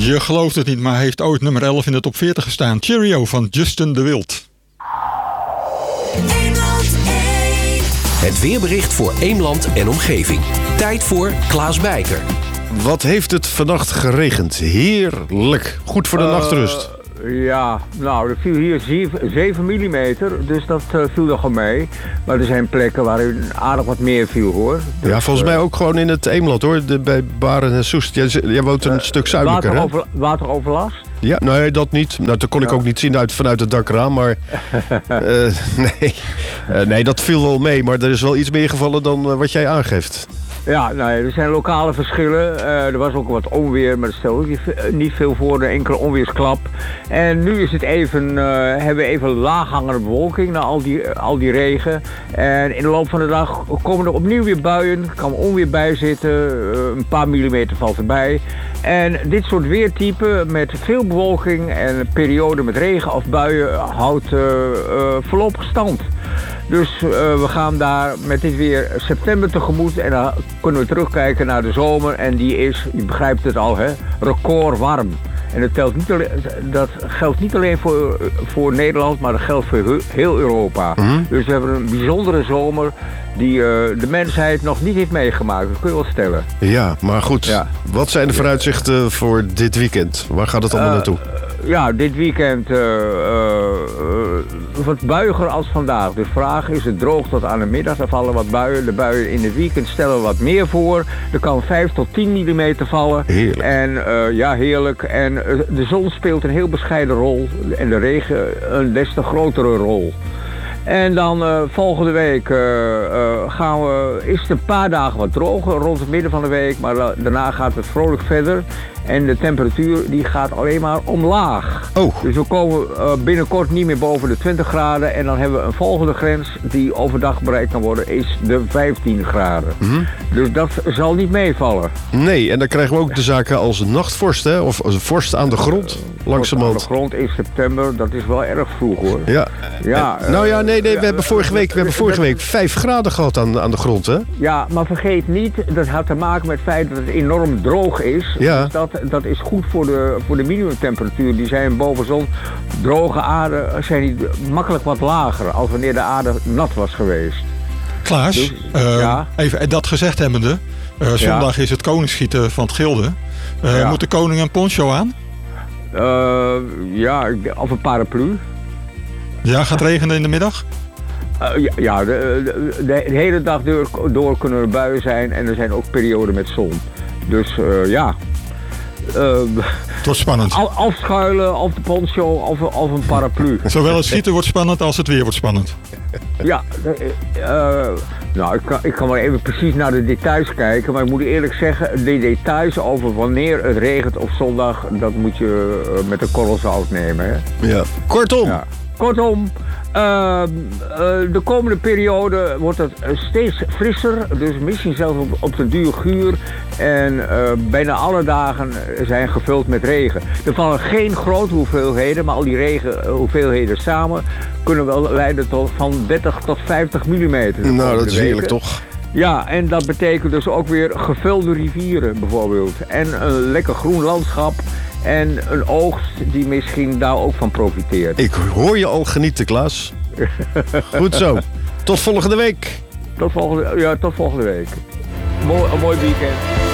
Je gelooft het niet, maar hij heeft ooit nummer 11 in de top 40 gestaan. Cheerio van Justin de Wild. Het weerbericht voor Eemland en omgeving. Tijd voor Klaas Bijker. Wat heeft het vannacht geregend? Heerlijk. Goed voor de nachtrust. Ja, nou, er viel hier 7 mm, dus dat viel nogal mee. Maar er zijn plekken waar aardig wat meer viel, hoor. Dus, ja, volgens mij ook gewoon in het Eemland, hoor. Bij Baren en Soest. Jij woont een stuk zuidelijker, hè? Wateroverlast? Ja, nee, dat niet. Nou, dat kon ik ook niet zien vanuit het dakraam, maar... nee, dat viel wel mee, maar er is wel iets meer gevallen dan wat jij aangeeft. Ja, nou, er zijn lokale verschillen. Er was ook wat onweer, maar dat stelde niet veel voor, een enkele onweersklap. En nu is het hebben we even laaghangende bewolking na al die regen. En in de loop van de dag komen er opnieuw weer buien, er kan onweer bij zitten, een paar millimeter valt erbij. En dit soort weertype met veel bewolking en een periode met regen of buien houdt voorlopig stand. Dus we gaan daar met dit weer september tegemoet en dan kunnen we terugkijken naar de zomer. En die is, je begrijpt het al, hè, record warm. En dat geldt niet alleen voor Nederland, maar dat geldt voor heel Europa. Mm-hmm. Dus we hebben een bijzondere zomer die de mensheid nog niet heeft meegemaakt. Dat kun je wel stellen. Ja, maar goed. Ja. Wat zijn de vooruitzichten voor dit weekend? Waar gaat het allemaal naartoe? Ja, dit weekend wat buiger als vandaag. De vraag is, het droog tot aan de middag. Er vallen wat buien. De buien in het weekend stellen wat meer voor. Er kan 5 tot 10 mm vallen. Heerlijk. En ja, heerlijk. En de zon speelt een heel bescheiden rol. En de regen een des te grotere rol. En dan volgende week is het een paar dagen wat droger, rond het midden van de week. Maar daarna gaat het vrolijk verder. En de temperatuur die gaat alleen maar omlaag. Oh. Dus we komen binnenkort niet meer boven de 20 graden. En dan hebben we een volgende grens die overdag bereikt kan worden, is de 15 graden. Mm-hmm. Dus dat zal niet meevallen. Nee, en dan krijgen we ook de zaken als nachtvorst, hè? Of vorst aan de grond, langzamerhand. Aan de grond in september, dat is wel erg vroeg, hoor. Ja. Ja. Nou ja, nee, we hebben vorige week 5 graden gehad aan de grond, hè? Ja, maar vergeet niet, dat had te maken met het feit dat het enorm droog is. Ja. Dus dat is goed voor de minimumtemperatuur. Die zijn boven zon, droge aarde, zijn die makkelijk wat lager als wanneer de aarde nat was geweest. Klaas, dus, ja. Even dat gezegd hebbende, zondag is het koningsschieten van het Gilde. Moet de koning een poncho aan? Ja, of een paraplu. Ja, gaat regenen in de middag? De hele dag door kunnen er buien zijn en er zijn ook perioden met zon. Dus ja. Het wordt spannend. Afschuilen of de poncho of een paraplu. Zowel het schieten wordt spannend als het weer wordt spannend. Ja, nou, ik kan wel even precies naar de details kijken. Maar ik moet eerlijk zeggen, de details over wanneer het regent op zondag, dat moet je met een korrel zout nemen. Hè? Ja. Kortom. Ja. Kortom, de komende periode wordt het steeds frisser, dus misschien zelfs op de duur guur. En bijna alle dagen zijn gevuld met regen. Er vallen geen grote hoeveelheden, maar al die regenhoeveelheden samen kunnen wel leiden tot van 30 tot 50 mm. Nou, dat is heerlijk toch? Ja, en dat betekent dus ook weer gevulde rivieren bijvoorbeeld. En een lekker groen landschap. En een oogst die misschien daar ook van profiteert. Ik hoor je al genieten, Klaas. Goed zo. Tot volgende week. Tot volgende week. Een mooi weekend.